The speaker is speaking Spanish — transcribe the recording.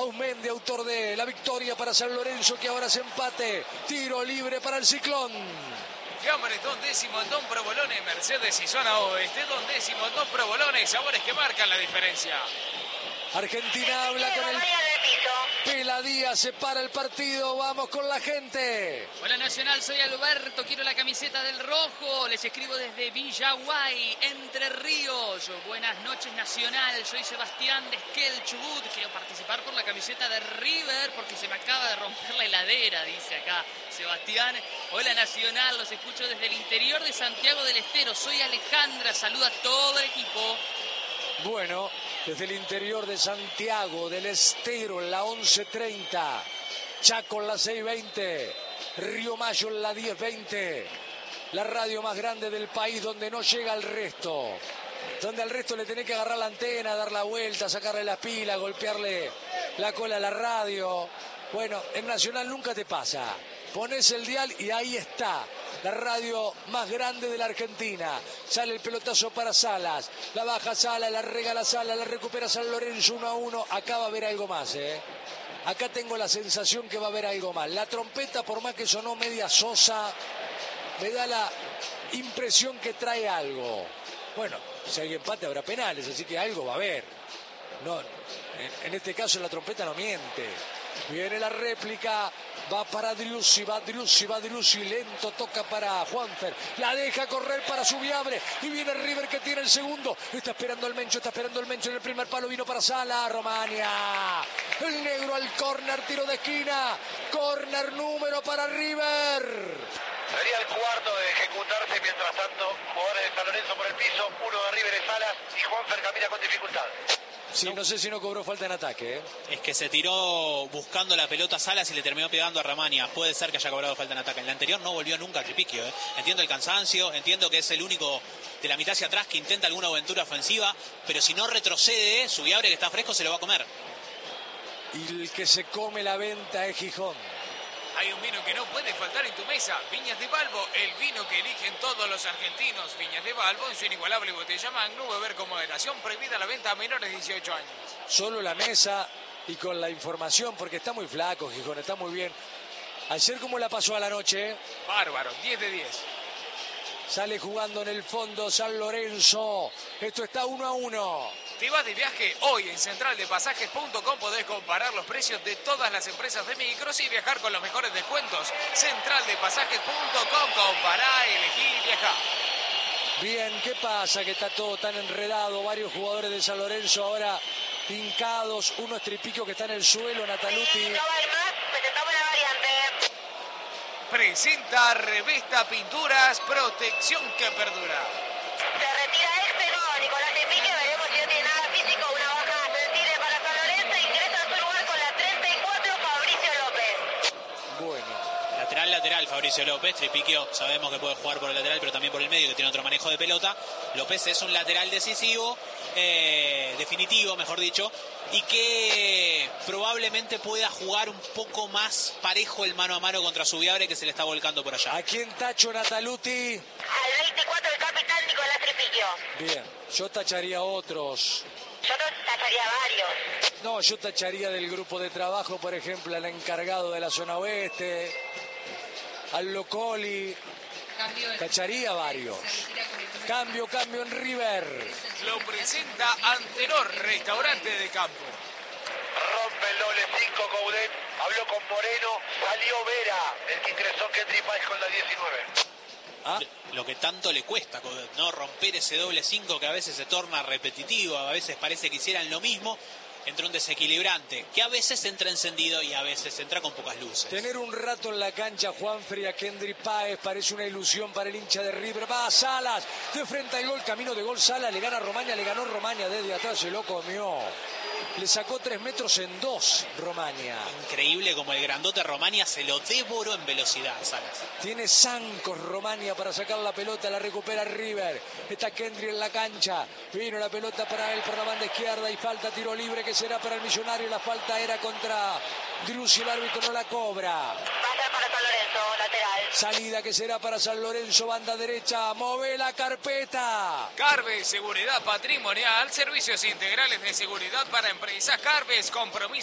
Ausmendi, autor de la victoria para San Lorenzo, que ahora se empate. Tiro libre para el Ciclón. Fiambres, Don Décimo, Don Provolone, Mercedes y Zona Oeste. Don Décimo, Don Provolone, sabores que marcan la diferencia. Argentina habla con el Peladía, se para el partido, vamos con la gente. Hola Nacional, soy Alberto, quiero la camiseta del rojo, les escribo desde Villaguay, Entre Ríos. Buenas noches Nacional, soy Sebastián de Esquel, Chubut, quiero participar por la camiseta de River porque se me acaba de romper la heladera, dice acá Sebastián. Hola Nacional, los escucho desde el interior de Santiago del Estero, soy Alejandra, saluda a todo el equipo. Bueno, desde el interior de Santiago del Estero en la 11:30, Chaco en la 6:20, Río Mayo en la 10:20, la radio más grande del país donde no llega el resto, donde al resto le tenés que agarrar la antena, dar la vuelta, sacarle las pilas, golpearle la cola a la radio. Bueno, en Nacional nunca te pasa, pones el dial y ahí está. La radio más grande de la Argentina. Sale el pelotazo para Salas. La baja Salas, la regala Salas, la recupera San Lorenzo 1-1. Acá va a haber algo más, ¿eh? Acá tengo la sensación que va a haber algo más. La trompeta, por más que sonó media sosa, me da la impresión que trae algo. Bueno, si hay empate habrá penales, así que algo va a haber. No, en este caso la trompeta no miente. Viene la réplica, va para Driussi, va Driussi, lento, toca para Juanfer, la deja correr para Subiabre, y viene River que tiene el segundo, está esperando el Mencho en el primer palo, vino para Sala, Romania, el negro al córner, tiro de esquina, córner número para River. Sería el cuarto de ejecutarse, mientras tanto, jugadores de San Lorenzo por el piso, uno de River es Salas y Juanfer camina con dificultad. Sí, no sé si no cobró falta en ataque, ¿eh? Es que se tiró buscando la pelota a Salas y le terminó pegando a Ramania. Puede ser que haya cobrado falta en ataque. En la anterior no volvió nunca a Tripiquio, ¿eh? Entiendo el cansancio, entiendo que es el único de la mitad hacia atrás que intenta alguna aventura ofensiva, pero si no retrocede, Subiabre que está fresco se lo va a comer. Y el que se come la venta es Gijón. Hay un vino que no puede faltar en tu mesa, Viñas de Balbo, el vino que eligen todos los argentinos. Viñas de Balbo en su inigualable botella Magnum, beber con moderación, prohibida la venta a menores de 18 años. Solo la mesa y con la información, porque está muy flaco Gijón, está muy bien. Ayer, ¿cómo la pasó a la noche? Bárbaro, 10 de 10. Sale jugando en el fondo San Lorenzo. Esto está 1-1. Te vas de viaje hoy en centraldepasajes.com. Podés comparar los precios de todas las empresas de micros y viajar con los mejores descuentos. Centraldepasajes.com. Compará, elegí, viajá. Bien, ¿qué pasa? Que está todo tan enredado. Varios jugadores de San Lorenzo ahora hincados. Uno es Tripiquio que está en el suelo, Nataluti. No va a ir más, presentamos la variante. Presenta Revesta Pinturas, protección que perdura. Se retira no, Nicolás Tripiquio, veremos si no tiene nada físico, una baja sensible para San Lorenzo, ingresa a su lugar con la 34, Fabricio López. Bueno. Lateral, Fabricio López. Tripiquio sabemos que puede jugar por el lateral, pero también por el medio, que tiene otro manejo de pelota. López es un lateral decisivo, definitivo, mejor dicho, y que probablemente pueda jugar un poco más parejo el mano a mano contra Subiabre, que se le está volcando por allá. ¿A quién tacho, Nataluti? Al 24 el capitán Nicolás Tripiquio. Bien, yo tacharía a otros. Yo tacharía varios. No, yo tacharía del grupo de trabajo, por ejemplo, al encargado de la zona oeste, al Locoli. Tacharía varios. Cambio en River. Lo presenta Antenor, restaurante de campo. Rompe el doble 5, Coudet. Habló con Moreno. Salió Vera. El que ingresó Kendry Páez con la 19. ¿Ah? Lo que tanto le cuesta, ¿no? Romper ese doble 5 que a veces se torna repetitivo, a veces parece que hicieran lo mismo. Entra un desequilibrante que a veces entra encendido y a veces entra con pocas luces. Tener un rato en la cancha Juanfer y a Kendry Páez parece una ilusión para el hincha de River. Va a Salas, de frente al gol, camino de gol Salas, le gana a Romaña, le ganó Romaña desde atrás, se lo comió. Le sacó 3 metros en 2 Romaña. Increíble como el grandote Romaña se lo devoró en velocidad, Salas. Tiene zancos Romaña para sacar la pelota, la recupera River. Está Kendry en la cancha. Vino la pelota para él por la banda izquierda y falta, tiro libre que será para el Millonario. La falta era contra Driussi, el árbitro no la cobra. Va a ser para San Lorenzo, lateral. Salida que será para San Lorenzo, banda derecha. Move la carpeta. Carves, seguridad patrimonial, servicios integrales de seguridad para empresas. Carves, compromiso